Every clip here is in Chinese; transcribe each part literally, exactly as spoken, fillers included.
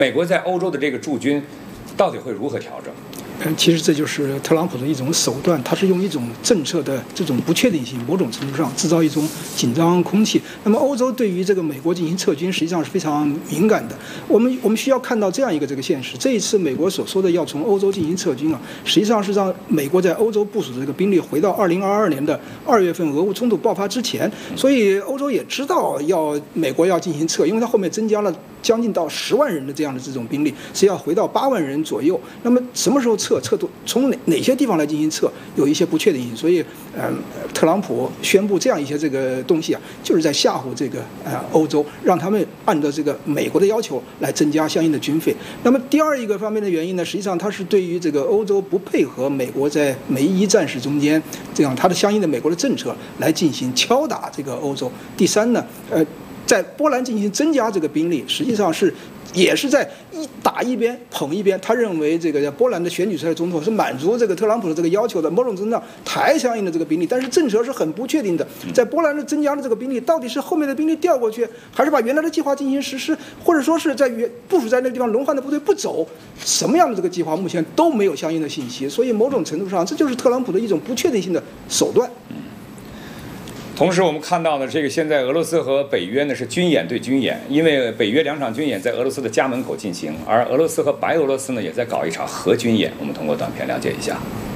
美国在欧洲的这个驻军到底会如何调整？ 嗯，其实这就是特朗普的一种手段，他是用一种政策的这种不确定性，某种程度上制造一种紧张空气。那么欧洲对于这个美国进行撤军，实际上是非常敏感的。我们我们需要看到这样一个这个现实：这一次美国所说的要从欧洲进行撤军啊，实际上是让美国在欧洲部署的这个兵力回到二零二二年的二月份俄乌冲突爆发之前。所以欧洲也知道要美国要进行撤，因为它后面增加了将近到十万人的这样的这种兵力，是要回到八万人左右。那么什么时候撤？撤多从哪哪些地方来进行撤，有一些不确定性。所以，嗯，特朗普宣布这样一些这个东西啊，就是在吓唬这个呃欧洲，让他们按照这个美国的要求来增加相应的军费。那么第二一个方面的原因呢，实际上它是对于这个欧洲不配合美国在美伊战事中间这样它的相应的美国的政策来进行敲打这个欧洲。第三呢，呃。在波兰进行增加这个兵力，实际上是也是在一打一边捧一边。他认为这个波兰的选举出来的总统是满足这个特朗普的这个要求的，某种程度上抬相应的这个兵力，但是政策是很不确定的。在波兰的增加的这个兵力，到底是后面的兵力调过去，还是把原来的计划进行实施，或者说是在原部署在那个地方轮换的部队不走，什么样的这个计划目前都没有相应的信息。所以某种程度上，这就是特朗普的一种不确定性的手段。 同时，我们看到呢，这个现在俄罗斯和北约呢是军演对军演，因为北约两场军演在俄罗斯的家门口进行，而俄罗斯和白俄罗斯呢也在搞一场核军演。我们通过短片了解一下。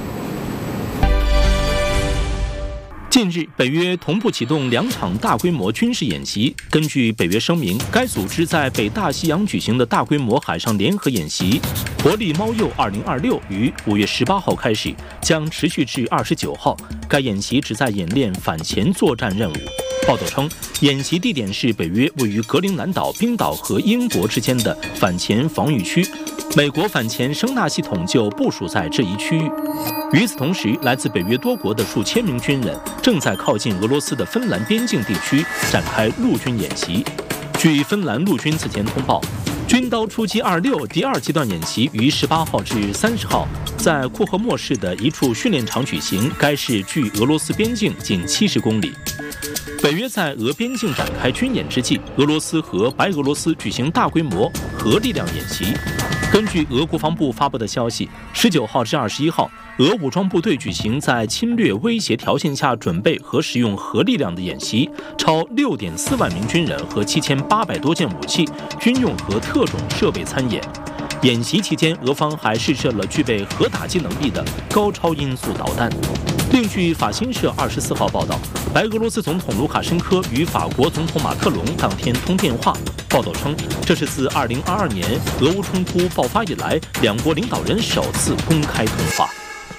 近日，北约同步启动两场大规模军事演习。根据北约声明，该组织在北大西洋举行的大规模海上联合演习“活力猫鼬二零二六”于五月十八号开始，将持续至二十九号。该演习旨在演练反潜作战任务。报道称，演习地点是北约位于格陵兰岛、冰岛和英国之间的反潜防御区。美国反潜声纳系统就部署在这一区域。与此同时，来自北约多国的数千名军人正在靠近俄罗斯的芬兰边境地区展开陆军演习。据芬兰陆军此前通报，军刀出击二六第二阶段演习于十八号至三十号在库赫莫市的一处训练场举行，该市距俄罗斯边境仅七十公里。北约在俄边境展开军演之际，俄罗斯和白俄罗斯举行大规模核力量演习。根据俄国防部发布的消息，十九号至二十一号，俄武装部队举行在侵略威胁条件下准备和使用核力量的演习，超六点四万名军人和七千八百多件武器、军用和特种设备参演。演习期间，俄方还试射了具备核打击能力的高超音速导弹。另据法新社二十四号报道，白俄罗斯总统卢卡申科与法国总统马克龙当天通电话。报道称，这是自二零二二年俄乌冲突爆发以来，两国领导人首次公开通话。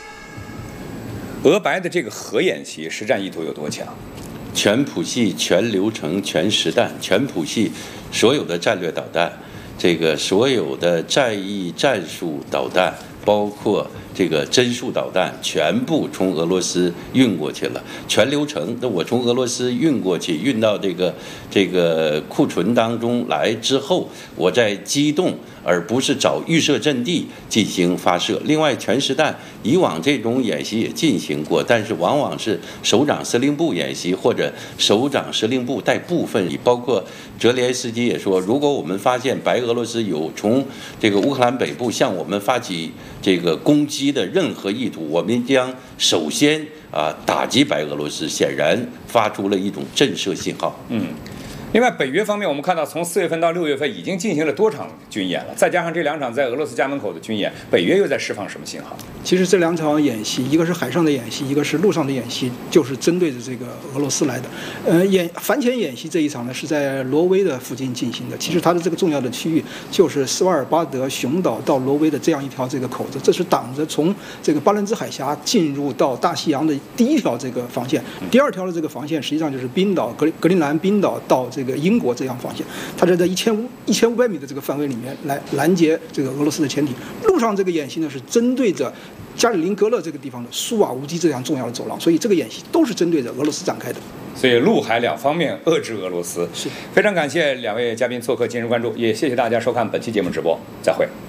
俄白的这个核演习实战意图有多强？ 全谱系、全流程、全实弹，全谱系所有的战略导弹，这个所有的战役战术导弹，包括这个针速导弹，全部从俄罗斯运过去了。全流程，那我从俄罗斯运过去，运到这个这个库存当中来之后，我再机动，而不是找预设阵地进行发射。另外，全实弹以往这种演习也进行过，但是往往是首长司令部演习，或者首长司令部带部分，包括泽连斯基也说，如果我们发现白俄罗斯有从这个乌克兰北部向我们发起这个攻击的任何意图，我们将首先啊打击白俄罗斯，显然发出了一种震慑信号。 嗯。另外，北约方面，我们看到从四月份到六月份已经进行了多场军演了，再加上这两场在俄罗斯家门口的军演，北约又在释放什么信号？ 其实这两场演习，一个是海上的演习，一个是陆上的演习，就是针对着这个俄罗斯来的。呃，演反潜演习这一场呢是在挪威的附近进行的。其实它的这个重要的区域就是斯瓦尔巴德熊岛到挪威的这样一条这个口子，这是挡着从这个巴伦支海峡进入到大西洋的第一条这个防线。第二条的这个防线实际上就是冰岛、格格陵兰冰岛到这个英国这样防线，它是在一千五一千五百米的这个范围里面来拦截这个俄罗斯的潜艇。陆上这个演习呢是针对着加里宁格勒这个地方的苏瓦乌基这样重要的走廊，所以这个演习都是针对着俄罗斯展开的。 所以陆海两方面遏制俄罗斯。 是， 非常感谢两位嘉宾做客今日关注，也谢谢大家收看本期节目直播，再会。